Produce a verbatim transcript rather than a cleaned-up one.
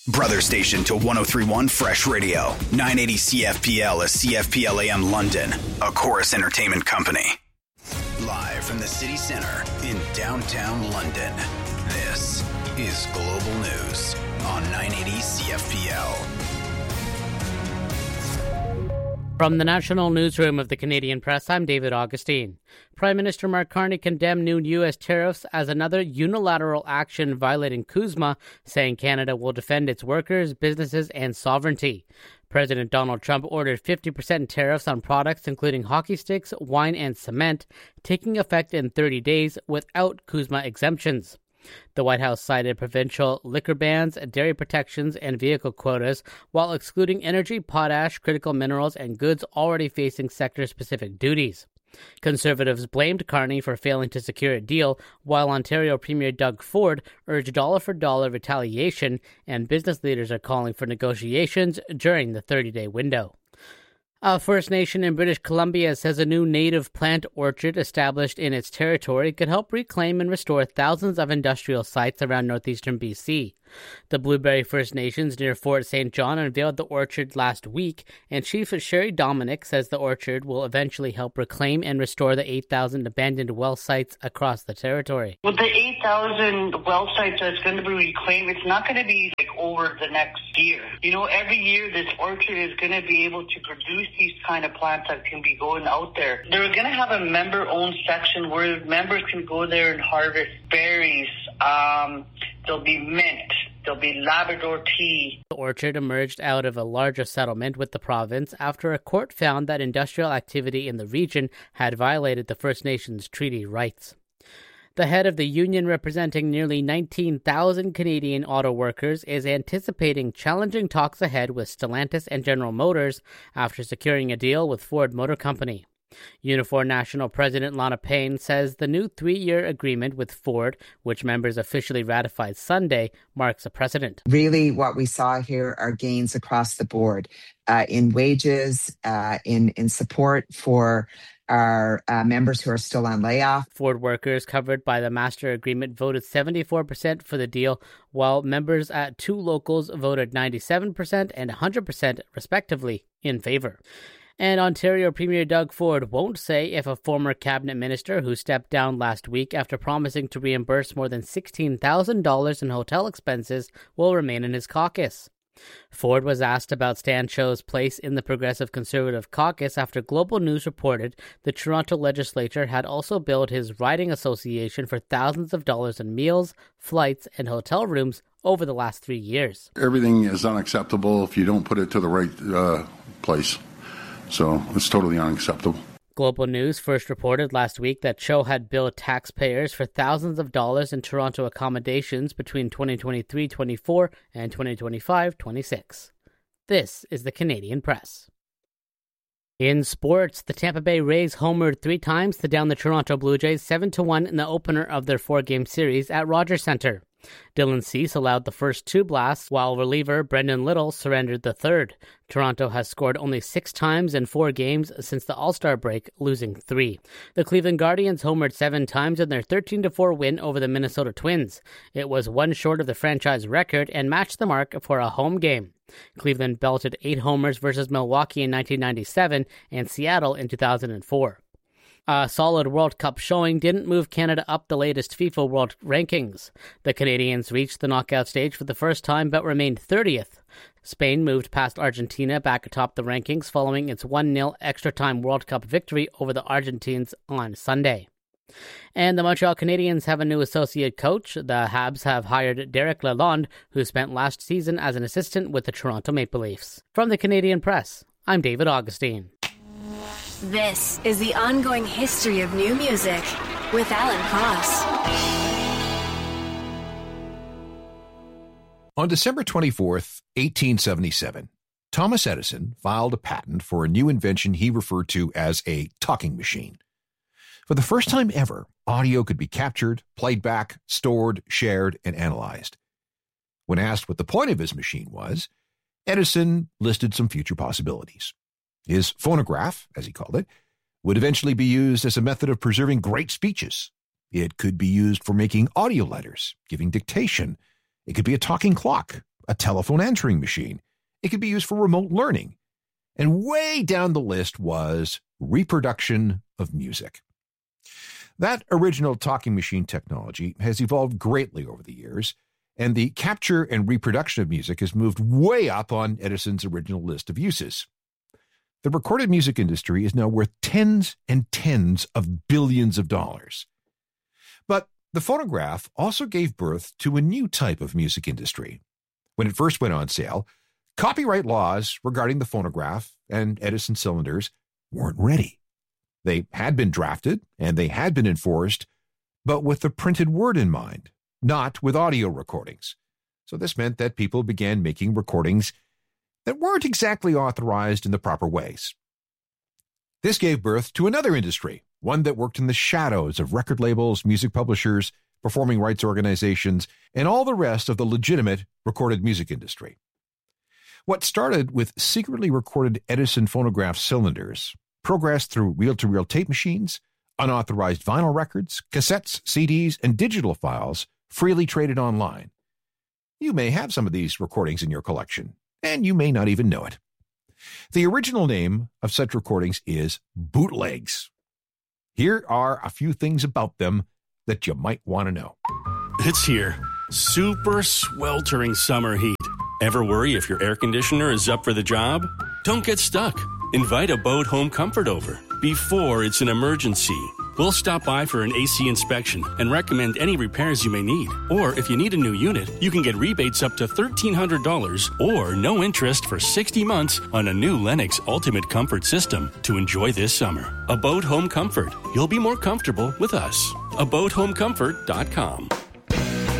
Brother station to one oh three point one Fresh Radio. nine eighty C F P L is C F P L A M London, a Chorus Entertainment company. Live from the city center in downtown London, this is Global News on nine eighty C F P L. From the National Newsroom of the Canadian Press, I'm David Augustine. Prime Minister Mark Carney condemned new U S tariffs as another unilateral action violating CUSMA, saying Canada will defend its workers, businesses, and sovereignty. President Donald Trump ordered fifty percent tariffs on products including hockey sticks, wine, and cement, taking effect in thirty days without CUSMA exemptions. The White House cited provincial liquor bans, dairy protections, and vehicle quotas, while excluding energy, potash, critical minerals, and goods already facing sector-specific duties. Conservatives blamed Carney for failing to secure a deal, while Ontario Premier Doug Ford urged dollar-for-dollar retaliation, and business leaders are calling for negotiations during the thirty-day window. A First Nation in British Columbia says a new native plant orchard established in its territory could help reclaim and restore thousands of industrial sites around northeastern B C. The Blueberry First Nations near Fort Saint John unveiled the orchard last week, and Chief Sherry Dominic says the orchard will eventually help reclaim and restore the eight thousand abandoned well sites across the territory. With the eight thousand well sites that's going to be reclaimed, it's not going to be like over the next year. You know, every year this orchard is going to be able to produce these kind of plants that can be going out there. They're going to have a member-owned section where members can go there and harvest berries. Um, there'll be mint. There'll be Labrador tea. The orchard emerged out of a larger settlement with the province after a court found that industrial activity in the region had violated the First Nations treaty rights. The head of the union representing nearly nineteen thousand Canadian auto workers is anticipating challenging talks ahead with Stellantis and General Motors after securing a deal with Ford Motor Company. Unifor National President Lana Payne says the new three-year agreement with Ford, which members officially ratified Sunday, marks a precedent. Really, what we saw here are gains across the board uh, in wages, uh, in, in support for our uh, members who are still on layoff. Ford workers covered by the master agreement voted seventy-four percent for the deal, while members at two locals voted ninety-seven percent and one hundred percent, respectively, in favor. And Ontario Premier Doug Ford won't say if a former cabinet minister who stepped down last week after promising to reimburse more than sixteen thousand dollars in hotel expenses will remain in his caucus. Ford was asked about Stan Cho's place in the Progressive Conservative caucus after Global News reported the Toronto legislature had also billed his riding association for thousands of dollars in meals, flights, and hotel rooms over the last three years. Everything is unacceptable if you don't put it to the right uh, place. So it's totally unacceptable. Global News first reported last week that Cho had billed taxpayers for thousands of dollars in Toronto accommodations between twenty twenty-three twenty-four and twenty twenty-five twenty-six. This is the Canadian Press. In sports, the Tampa Bay Rays homered three times to down the Toronto Blue Jays seven to one in the opener of their four-game series at Rogers Centre. Dylan Cease allowed the first two blasts, while reliever Brendan Little surrendered the third. Toronto has scored only six times in four games since the All-Star break, losing three. The Cleveland Guardians homered seven times in their thirteen to four win over the Minnesota Twins. It was one short of the franchise record and matched the mark for a home game. Cleveland belted eight homers versus Milwaukee in nineteen ninety-seven and Seattle in two thousand four. A solid World Cup showing didn't move Canada up the latest FIFA World Rankings. The Canadians reached the knockout stage for the first time but remained thirtieth. Spain moved past Argentina back atop the rankings following its one nil extra-time World Cup victory over the Argentines on Sunday. And the Montreal Canadiens have a new associate coach. The Habs have hired Derek Lalonde, who spent last season as an assistant with the Toronto Maple Leafs. From the Canadian Press, I'm David Augustine. This is the ongoing history of new music with Alan Cross. On December twenty-fourth, eighteen seventy-seven, Thomas Edison filed a patent for a new invention he referred to as a talking machine. For the first time ever, audio could be captured, played back, stored, shared, and analyzed. When asked what the point of his machine was, Edison listed some future possibilities. His phonograph, as he called it, would eventually be used as a method of preserving great speeches. It could be used for making audio letters, giving dictation. It could be a talking clock, a telephone answering machine. It could be used for remote learning. And way down the list was reproduction of music. That original talking machine technology has evolved greatly over the years, and the capture and reproduction of music has moved way up on Edison's original list of uses. The recorded music industry is now worth tens and tens of billions of dollars. But the phonograph also gave birth to a new type of music industry. When it first went on sale, copyright laws regarding the phonograph and Edison cylinders weren't ready. They had been drafted and they had been enforced, but with the printed word in mind, not with audio recordings. So this meant that people began making recordings that weren't exactly authorized in the proper ways. This gave birth to another industry, one that worked in the shadows of record labels, music publishers, performing rights organizations, and all the rest of the legitimate recorded music industry. What started with secretly recorded Edison phonograph cylinders progressed through reel-to-reel tape machines, unauthorized vinyl records, cassettes, C Ds, and digital files freely traded online. You may have some of these recordings in your collection, and you may not even know it. The original name of such recordings is bootlegs. Here are a few things about them that you might want to know. It's here. Super sweltering summer heat. Ever worry if your air conditioner is up for the job? Don't get stuck. Invite Abode Home Comfort over before it's an emergency. We'll stop by for an A C inspection and recommend any repairs you may need. Or if you need a new unit, you can get rebates up to thirteen hundred dollars or no interest for sixty months on a new Lennox Ultimate Comfort system to enjoy this summer. Abode Home Comfort. You'll be more comfortable with us. abode home comfort dot com.